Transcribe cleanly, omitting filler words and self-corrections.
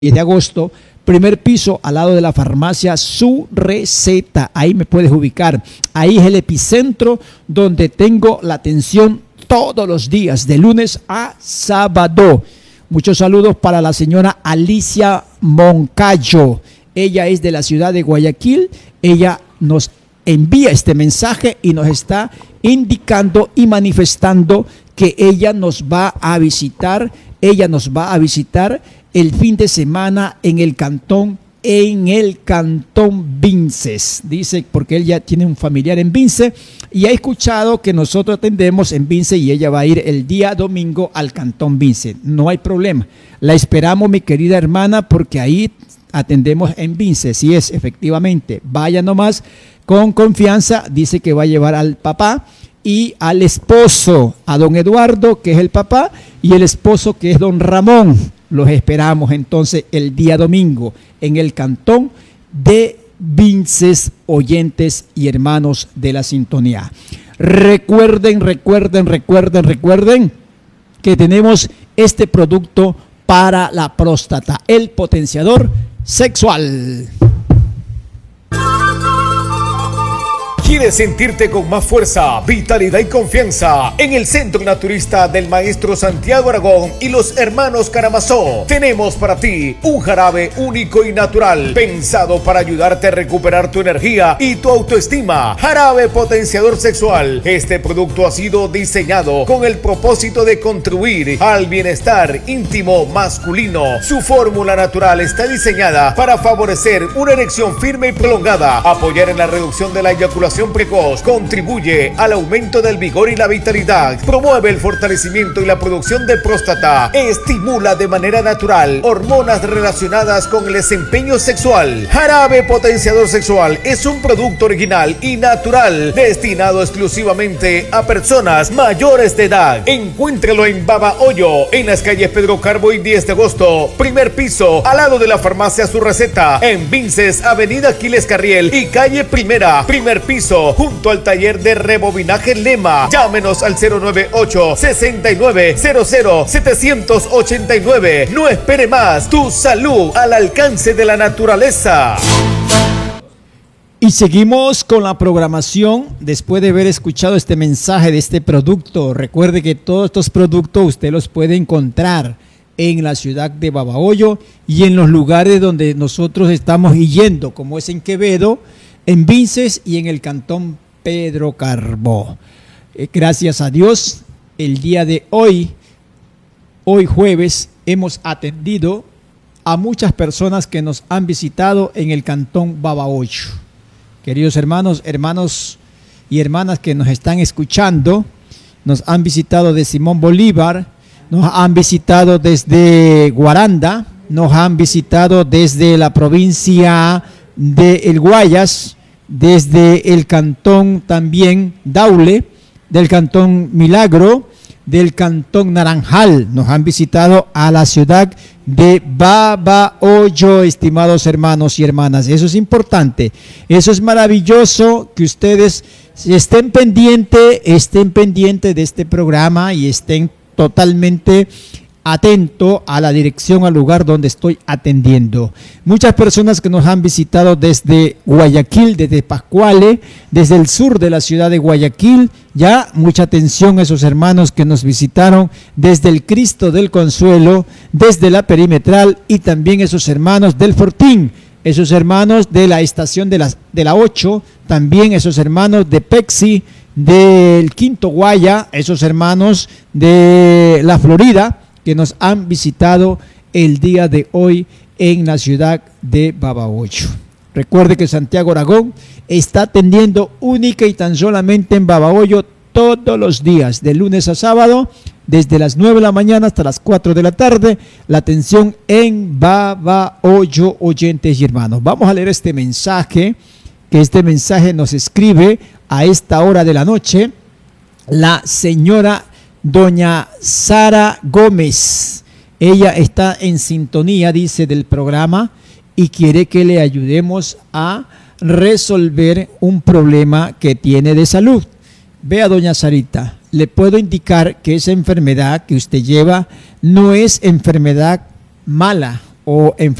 de agosto, primer piso al lado de la farmacia Su Receta. Ahí me puedes ubicar. Ahí es el epicentro donde tengo la atención todos los días, de lunes a sábado. Muchos saludos para la señora Alicia Moncayo. Ella es de la ciudad de Guayaquil. Ella nos envía este mensaje y nos está indicando y manifestando que ella nos va a visitar. Ella nos va a visitar el fin de semana en el cantón Vinces. Dice, porque él ya tiene un familiar en Vince y ha escuchado que nosotros atendemos en Vince y ella va a ir el día domingo al cantón Vince. No hay problema. La esperamos, mi querida hermana, porque ahí atendemos en Vince. Sí es, efectivamente. Vaya nomás con confianza. Dice que va a llevar al papá y al esposo, a don Eduardo, que es el papá, y el esposo, que es don Ramón. Los esperamos entonces el día domingo en el cantón de Vinces, oyentes y hermanos de la sintonía. Recuerden que tenemos este producto para la próstata, el potenciador sexual. ¿Quieres sentirte con más fuerza, vitalidad y confianza? En el Centro Naturista del Maestro Santiago Aragón y los hermanos Karamazó, tenemos para ti un jarabe único y natural, pensado para ayudarte a recuperar tu energía y tu autoestima. Jarabe potenciador sexual. Este producto ha sido diseñado con el propósito de contribuir al bienestar íntimo masculino. Su fórmula natural está diseñada para favorecer una erección firme y prolongada, apoyar en la reducción de la eyaculación precoz, contribuye al aumento del vigor y la vitalidad, promueve el fortalecimiento y la producción de próstata, estimula de manera natural hormonas relacionadas con el desempeño sexual. Jarabe potenciador sexual es un producto original y natural destinado exclusivamente a personas mayores de edad. Encuéntralo en Babahoyo, en las calles Pedro Carbo y 10 de agosto, primer piso, al lado de la farmacia Su Receta, en Vinces, avenida Aquiles Carriel y calle Primera, primer piso, junto al taller de rebobinaje Lema. Llámenos al 098-6900-789. No espere más, tu salud al alcance de la naturaleza. Y seguimos con la programación después de haber escuchado este mensaje de este producto. Recuerde que todos estos productos usted los puede encontrar en la ciudad de Babahoyo y en los lugares donde nosotros estamos yendo, como es en Quevedo, en Vinces y en el cantón Pedro Carbo. Gracias a Dios, el día de hoy jueves, hemos atendido a muchas personas que nos han visitado en el cantón Babahoyo. Queridos hermanos y hermanas que nos están escuchando, nos han visitado de Simón Bolívar, nos han visitado desde Guaranda, nos han visitado desde la provincia de El Guayas, desde el cantón también Daule, del cantón Milagro, del cantón Naranjal. Nos han visitado a la ciudad de Babahoyo, estimados hermanos y hermanas. Eso es importante, eso es maravilloso, que ustedes estén pendientes de este programa y estén totalmente atento a la dirección, al lugar donde estoy atendiendo. Muchas personas que nos han visitado desde Guayaquil, desde Pascuale, desde el sur de la ciudad de Guayaquil. Ya mucha atención a esos hermanos que nos visitaron desde el Cristo del Consuelo, desde la Perimetral, y también esos hermanos del Fortín, esos hermanos de la estación de la 8, también esos hermanos de Pexi, del Quinto Guaya, esos hermanos de la Florida, que nos han visitado el día de hoy en la ciudad de Babahoyo. Recuerde que Santiago Aragón está atendiendo única y tan solamente en Babahoyo todos los días, de lunes a sábado, desde las 9 de la mañana hasta las 4 de la tarde, la atención en Babahoyo, oyentes y hermanos. Vamos a leer este mensaje, que este mensaje nos escribe a esta hora de la noche la señora doña Sara Gómez. Ella está en sintonía, dice, del programa y quiere que le ayudemos a resolver un problema que tiene de salud. Vea, doña Sarita, le puedo indicar que esa enfermedad que usted lleva no es enfermedad mala o en